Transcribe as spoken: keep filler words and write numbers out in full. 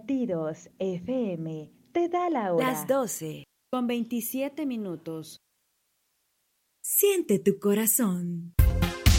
Latidos F M te da la hora. Las doce, con veintisiete minutos. Siente tu corazón.